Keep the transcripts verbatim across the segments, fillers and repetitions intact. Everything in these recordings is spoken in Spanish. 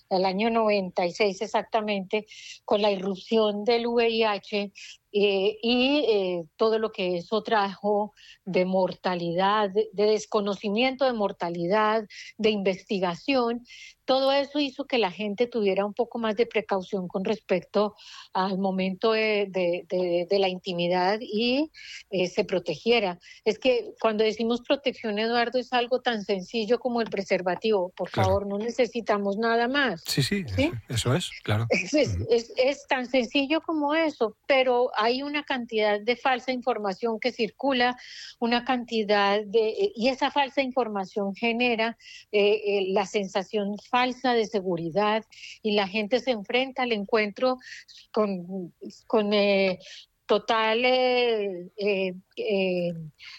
el año noventa y seis exactamente, con la irrupción del V I H eh, y eh, todo lo que eso trajo de mortalidad, de, de desconocimiento de mortalidad, de investigación. Todo eso hizo que la gente tuviera un poco más de precaución con respecto al momento de, de, de, de la intimidad y eh, se protegiera. Es que cuando decimos protección, Eduardo, es algo tan sencillo como el preservativo. Por Claro. favor, no necesitamos nada más. Sí, sí, ¿Sí? eso es, claro. Es, es, Uh-huh. es, es tan sencillo como eso, pero hay una cantidad de falsa información que circula, una cantidad de... Y esa falsa información genera eh, eh, la sensación falsa de seguridad y la gente se enfrenta al encuentro con, con eh, total... Eh, eh, eh,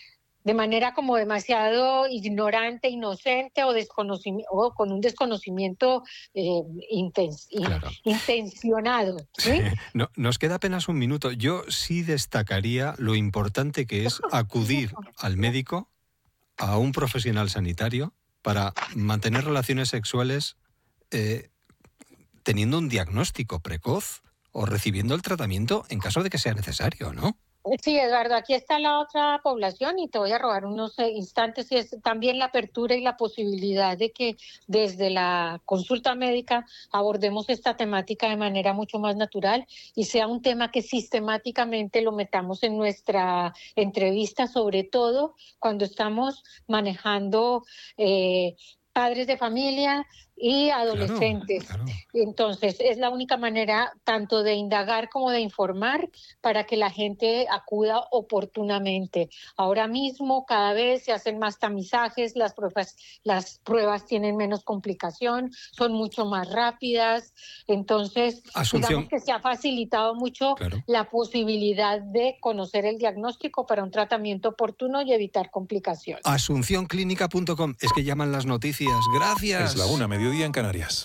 de manera como demasiado ignorante, inocente o, desconocimiento, o con un desconocimiento eh, intens, Claro. intencionado. ¿Sí? Sí. No, nos queda apenas un minuto. Yo sí destacaría lo importante que es acudir al médico, a un profesional sanitario, para mantener relaciones sexuales eh, teniendo un diagnóstico precoz o recibiendo el tratamiento en caso de que sea necesario, ¿no? Sí, Eduardo, aquí está la otra población y te voy a robar unos instantes, y es también la apertura y la posibilidad de que desde la consulta médica abordemos esta temática de manera mucho más natural y sea un tema que sistemáticamente lo metamos en nuestra entrevista, sobre todo cuando estamos manejando eh, padres de familia y adolescentes. Claro, claro. Entonces, es la única manera tanto de indagar como de informar para que la gente acuda oportunamente. Ahora mismo, cada vez se hacen más tamizajes, las pruebas, las pruebas tienen menos complicación, son mucho más rápidas. Entonces, Asunción, digamos que se ha facilitado mucho claro, la posibilidad de conocer el diagnóstico para un tratamiento oportuno y evitar complicaciones. asunción clínica punto com. Es que llaman las noticias. Gracias. Es la una, mediodía en Canarias.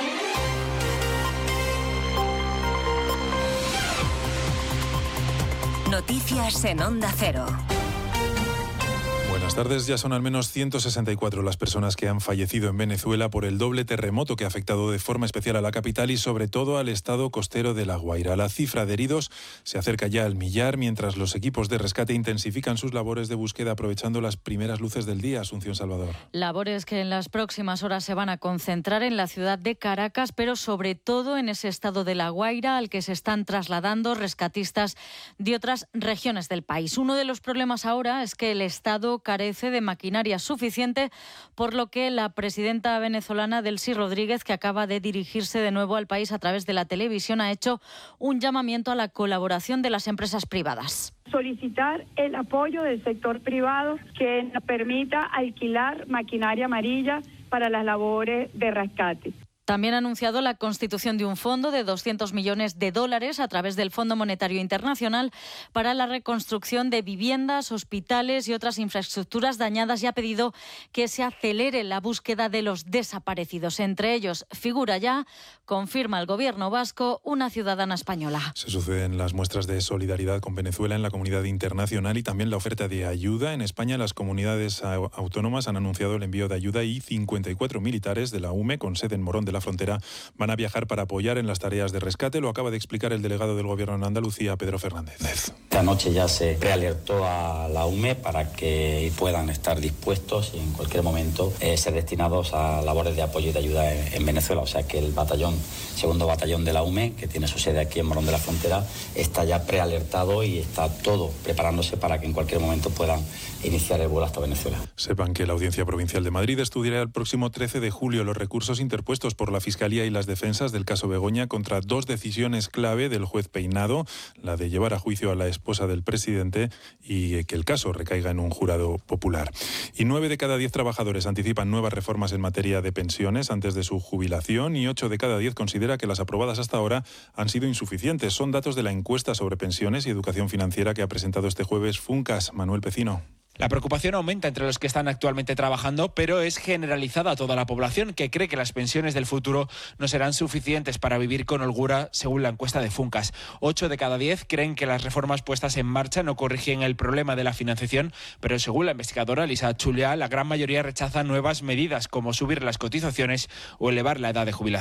Noticias en Onda Cero. Buenas tardes. Ya son al menos ciento sesenta y cuatro las personas que han fallecido en Venezuela por el doble terremoto que ha afectado de forma especial a la capital y sobre todo al estado costero de La Guaira. La cifra de heridos se acerca ya al millar mientras los equipos de rescate intensifican sus labores de búsqueda aprovechando las primeras luces del día. Asunción Salvador. Labores que en las próximas horas se van a concentrar en la ciudad de Caracas, pero sobre todo en ese estado de La Guaira al que se están trasladando rescatistas de otras regiones del país. Uno de los problemas ahora es que el estado carece de maquinaria suficiente, por lo que la presidenta venezolana Delcy Rodríguez, que acaba de dirigirse de nuevo al país a través de la televisión, ha hecho un llamamiento a la colaboración de las empresas privadas. Solicitar el apoyo del sector privado que nos permita alquilar maquinaria amarilla para las labores de rescate. También ha anunciado la constitución de un fondo de doscientos millones de dólares a través del Fondo Monetario Internacional para la reconstrucción de viviendas, hospitales y otras infraestructuras dañadas y ha pedido que se acelere la búsqueda de los desaparecidos. Entre ellos figura ya, confirma el gobierno vasco, una ciudadana española. Se suceden las muestras de solidaridad con Venezuela en la comunidad internacional y también la oferta de ayuda. En España, las comunidades autónomas han anunciado el envío de ayuda y cincuenta y cuatro militares de la U M E, con sede en Morón de la Frontera, van a viajar para apoyar en las tareas de rescate. Lo acaba de explicar el delegado del Gobierno en Andalucía, Pedro Fernández. Esta noche ya se prealertó a la U M E para que puedan estar dispuestos y en cualquier momento eh, ser destinados a labores de apoyo y de ayuda en, en Venezuela. O sea que el batallón, segundo batallón de la U M E, que tiene su sede aquí en Morón de la Frontera, está ya prealertado y está todo preparándose para que en cualquier momento puedan iniciar el vuelo hasta Venezuela. Sepan que la Audiencia Provincial de Madrid estudiará el próximo trece de julio los recursos interpuestos por la Fiscalía y las defensas del caso Begoña contra dos decisiones clave del juez Peinado, la de llevar a juicio a la esposa del presidente y que el caso recaiga en un jurado popular. Y nueve de cada diez trabajadores anticipan nuevas reformas en materia de pensiones antes de su jubilación y ocho de cada diez considera que las aprobadas hasta ahora han sido insuficientes. Son datos de la encuesta sobre pensiones y educación financiera que ha presentado este jueves Funcas. Manuel Pecino. La preocupación aumenta entre los que están actualmente trabajando, pero es generalizada a toda la población, que cree que las pensiones del futuro no serán suficientes para vivir con holgura, según la encuesta de Funcas. Ocho de cada diez creen que las reformas puestas en marcha no corrigen el problema de la financiación, pero según la investigadora Lisa Chulia, la gran mayoría rechaza nuevas medidas como subir las cotizaciones o elevar la edad de jubilación.